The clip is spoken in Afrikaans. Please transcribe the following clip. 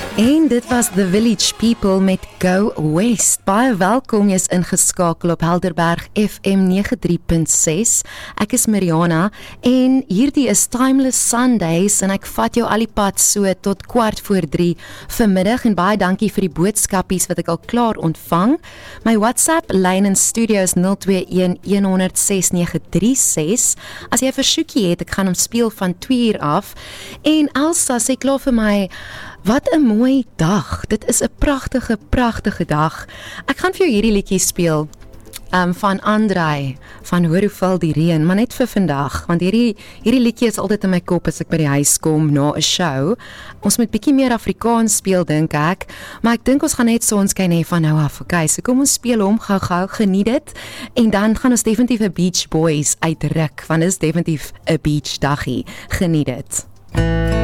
En dit was The Village People met Go West. Baie welkom, jy is ingeskakel op Helderberg FM 93.6. Ek is Mariana en hierdie is Timeless Sundays en ek vat jou al die pad so tot 3:15 vanmiddag en baie dankie vir die boodskapies wat ek al klaar ontvang. My WhatsApp lyn in studio is 021-106-936. As jy 'n versoekie het, ek gaan hom speel van 2 uur af. En Elsa sê klaar vir my, wat 'n mooi dag. Dit is 'n pragtige dag. Ek gaan vir jou hierdie liedjie speel van Andrei, van Hoor hoe val die reën, maar net vir vandag, want hierdie liedjie is altyd in my kop as ek by die huis kom na 'n show. Ons moet bietjie meer Afrikaans speel, dink ek, maar ek dink ons gaan net sonskyn hê van nou af. Okay, so kom ons speel hom gou, geniet dit, en dan gaan ons definitief 'n Beach Boys uitruk, want dit is definitief 'n beach daggie. Geniet dit.